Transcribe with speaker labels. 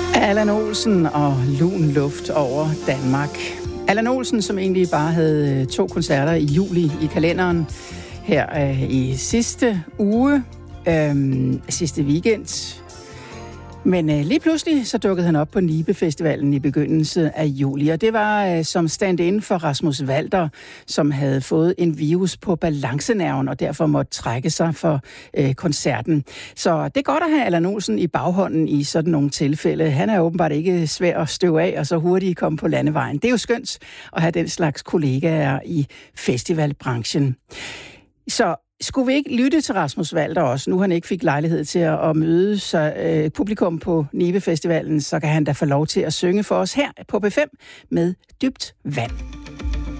Speaker 1: Allan Olsen og Lun luft over Danmark. Allan Olsen, som egentlig bare havde 2 koncerter i juli i kalenderen her i sidste uge, sidste weekend. Men lige pludselig så dukkede han op på Nibe Festivalen i begyndelsen af juli, og det var som stand-in for Rasmus Walter, som havde fået en virus på balancenerven og derfor måtte trække sig for koncerten. Så det er godt at have Allan Olsen i baghånden i sådan nogle tilfælde. Han er åbenbart ikke svær at støve af og så hurtigt komme på landevejen. Det er jo skønt at have den slags kollegaer i festivalbranchen. Så skulle vi ikke lytte til Rasmus Walter også, nu han ikke fik lejlighed til at møde publikum på Nibe Festivalen, så kan han da få lov til at synge for os her på B5 med Dybt Vand.